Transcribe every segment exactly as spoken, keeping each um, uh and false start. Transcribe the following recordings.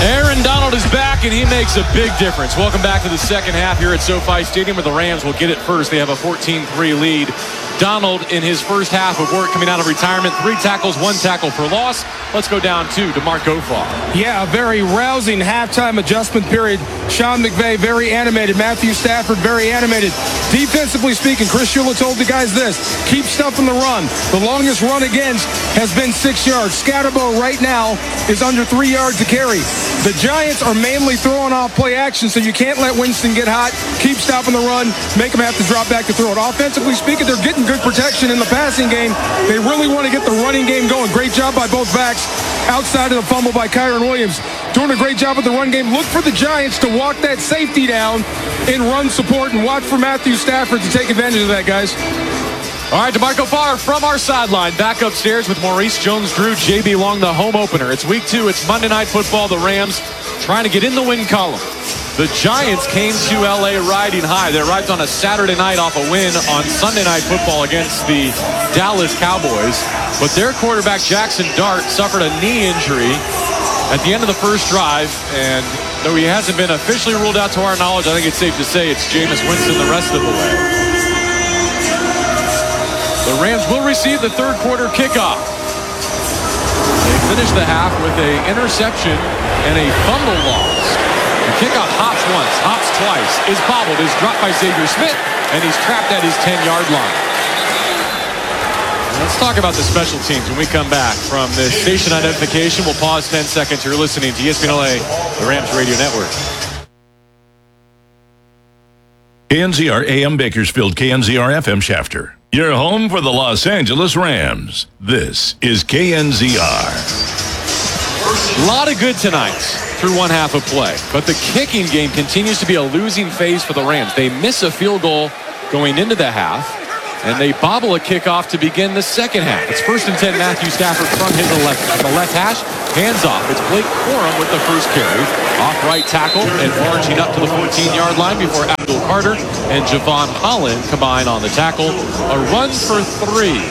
Aaron Donald is back, and he makes a big difference. Welcome back to the second half here at SoFi Stadium, where the Rams will get it first. They have a fourteen three lead. Donald, in his first half of work coming out of retirement, three tackles, one tackle for loss. Let's go down to DeMarco Farr. Yeah, a very rousing halftime adjustment period. Sean McVay, very animated. Matthew Stafford, very animated. Defensively speaking, Chris Shula told the guys this: keep stuffing the run. The longest run against has been six yards. Scatterbo right now is under three yards to carry. The Giants are mainly throwing off play action, so you can't let Winston get hot. Keep stopping the run. Make them have to drop back to throw it. Offensively speaking, they're getting good protection in the passing game. They really want to get the running game going. Great job by both backs. Outside of the fumble by Kyron Williams. Doing a great job with the run game. Look for the Giants to walk that safety down in run support, and watch for Matthew Stafford to take advantage of that, guys. All right, DeMarco Farr from our sideline, back upstairs with Maurice Jones-Drew, J B Long, the home opener. It's week two. It's Monday Night Football. The Rams trying to get in the win column. The Giants came to L A riding high. They arrived on a Saturday night off a win on Sunday Night Football against the Dallas Cowboys. But their quarterback, Jackson Dart, suffered a knee injury at the end of the first drive. And though he hasn't been officially ruled out to our knowledge, I think it's safe to say it's Jameis Winston the rest of the way. The Rams will receive the third quarter kickoff. They finished the half with an interception and a fumble loss. The kickoff hops once, hops twice, is bobbled, is dropped by Xavier Smith, and he's trapped at his ten-yard line. Let's talk about the special teams when we come back from this station identification. We'll pause ten seconds. You're listening to E S P N L A, the Rams Radio Network. K N Z R A M Bakersfield, K N Z R F M Shafter. Your home for the Los Angeles Rams. This is K N Z R. A lot of good tonight through one half of play, but the kicking game continues to be a losing phase for the Rams. They miss a field goal going into the half, and they bobble a kickoff to begin the second half. It's first and ten. Matthew Stafford from his left, the left hash, hands off. It's Blake Corum with the first carry, off right tackle, and marching up to the fourteen-yard line before Abdul Carter and Javon Holland combine on the tackle. A run for three.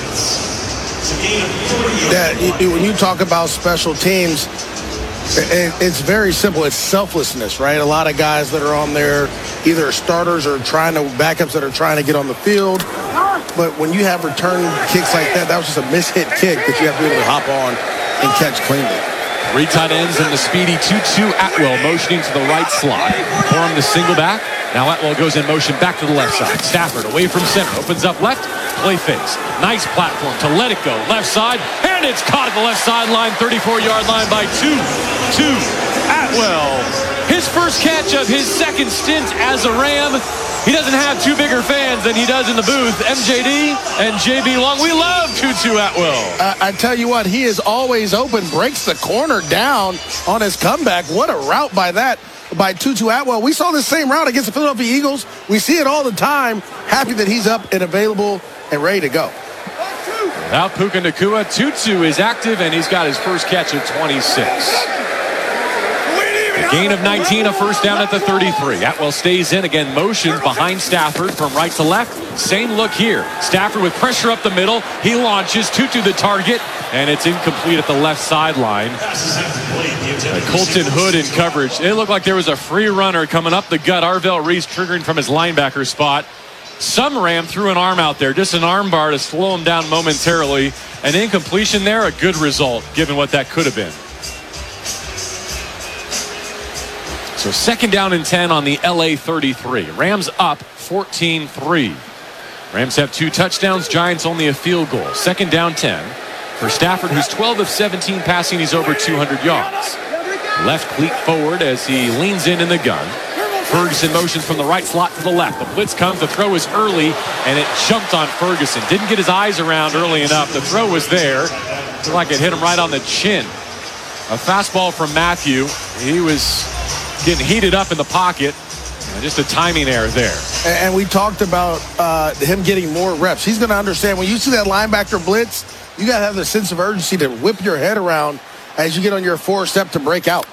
Yeah, when you talk about special teams, it's very simple. It's selflessness, right? A lot of guys that are on there, either starters or trying to backups that are trying to get on the field. But when you have return kicks like that, that was just a mishit kick that you have to be able to hop on and catch cleanly. Three tight ends and the speedy two two Atwell motioning to the right slot. Corum the single back. Now Atwell goes in motion back to the left side. Stafford away from center. Opens up left. Play fakes. Nice platform to let it go. Left side. And it's caught at the left sideline. thirty-four-yard line by two two Atwell. His first catch of his second stint as a Ram. He doesn't have two bigger fans than he does in the booth. M J D and J B Long. We love Tutu Atwell. Uh, I tell you what, he is always open. Breaks the corner down on his comeback. What a route by that, by Tutu Atwell. We saw the same route against the Philadelphia Eagles. We see it all the time. Happy that he's up and available and ready to go. Without Puka Nacua, Tutu is active, and he's got his first catch of twenty-six. A gain of nineteen, a first down at the thirty-three. Atwell stays in, again motions behind Stafford from right to left. Same look here. Stafford with pressure up the middle. He launches, Tutu the target, and it's incomplete at the left sideline. Colton Hood in coverage. It looked like there was a free runner coming up the gut. Arvell Reese triggering from his linebacker spot. Some Ram threw an arm out there, just an arm bar to slow him down momentarily. An incompletion there, a good result, given what that could have been. So second down and ten on the L A thirty-three. Rams up fourteen three. Rams have two touchdowns. Giants only a field goal. Second down ten for Stafford, who's twelve of seventeen passing. He's over two hundred yards. Left cleat forward as he leans in in the gun. Ferguson motions from the right slot to the left. The blitz comes. The throw is early, and it jumped on Ferguson. Didn't get his eyes around early enough. The throw was there. Looked like it hit him right on the chin. A fastball from Matthew. He was getting heated up in the pocket. And just a timing error there. And we talked about uh, him getting more reps. He's going to understand when you see that linebacker blitz, you got to have the sense of urgency to whip your head around as you get on your four step to break out.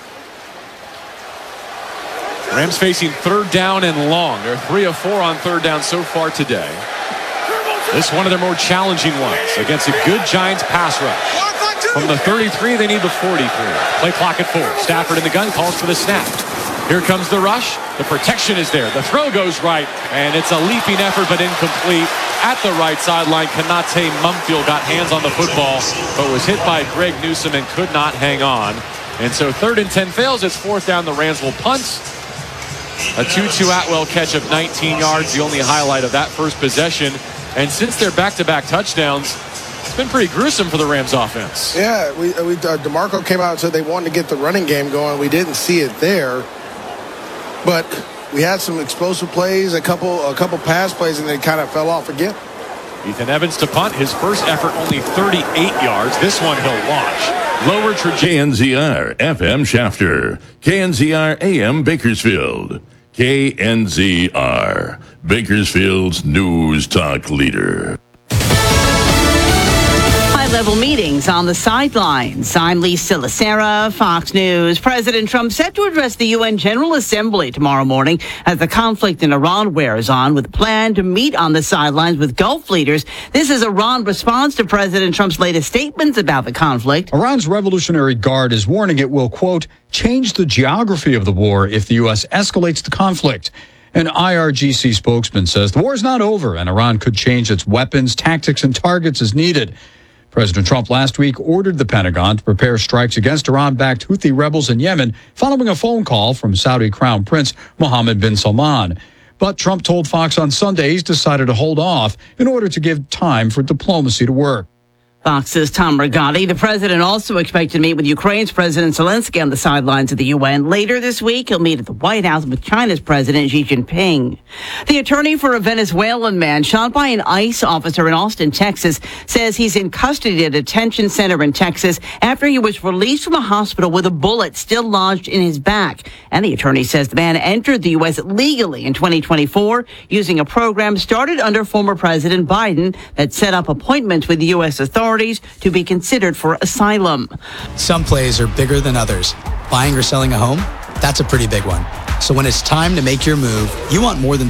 Rams facing third down and long. They're three of four on third down so far today. This one of their more challenging ones against a good Giants pass rush. From the thirty-three, they need the forty-three. Play clock at four. Stafford in the gun calls for the snap. Here comes the rush. The protection is there. The throw goes right, and it's a leaping effort but incomplete. At the right sideline, Konate Mumpfield got hands on the football, but was hit by Greg Newsome and could not hang on. And so third and ten fails. It's fourth down. The Rams will punt. A two two Atwell catch of nineteen yards, the only highlight of that first possession. And since they're back-to-back touchdowns, it's been pretty gruesome for the Rams offense. Yeah, we, we uh, DeMarco came out and said they wanted to get the running game going. We didn't see it there. But we had some explosive plays, a couple a couple pass plays, and they kind of fell off again. Ethan Evans to punt. His first effort only thirty-eight yards. This one he'll launch. Lower trajectory. K N Z R F M Shafter. K N Z R A M Bakersfield. K N Z R, Bakersfield's news talk leader. High-level meetings on the sidelines. I'm Lisa Lacera, Fox News. President Trump set to address the U N General Assembly tomorrow morning as the conflict in Iran wears on, with a plan to meet on the sidelines with Gulf leaders. This is Iran's response to President Trump's latest statements about the conflict. Iran's Revolutionary Guard is warning it will, quote, change the geography of the war if the U S escalates the conflict. An I R G C spokesman says the war is not over and Iran could change its weapons, tactics, and targets as needed. President Trump last week ordered the Pentagon to prepare strikes against Iran-backed Houthi rebels in Yemen following a phone call from Saudi Crown Prince Mohammed bin Salman. But Trump told Fox on Sunday he's decided to hold off in order to give time for diplomacy to work. Fox's Tom Rigotti. The president also expected to meet with Ukraine's President Zelensky on the sidelines of the U N. Later this week, he'll meet at the White House with China's President Xi Jinping. The attorney for a Venezuelan man shot by an ICE officer in Austin, Texas, says he's in custody at a detention center in Texas after he was released from a hospital with a bullet still lodged in his back. And the attorney says the man entered the U S legally in twenty twenty-four using a program started under former President Biden that set up appointments with U S authorities to be considered for asylum. Some plays are bigger than others. Buying or selling a home? That's a pretty big one. So when it's time to make your move, you want more than